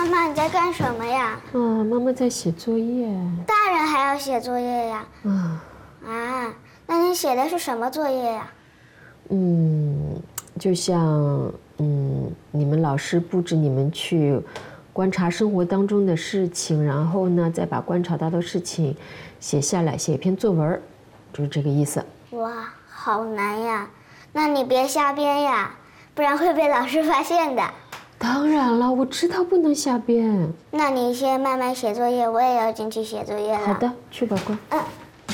妈，你在干什么呀？ 妈妈在写作业。 大人还要写作业呀？那你写的是什么作业呀？ 就像你们老师布置你们去观察生活当中的事情，然后呢，再把观察到的事情写下来，写一篇作文，就是这个意思。 哇，好难呀！那你别瞎编呀，不然会被老师发现的。 当然了，我知道不能瞎编。 那你先慢慢写作业，我也要进去写作业了。 好的，去吧，乖。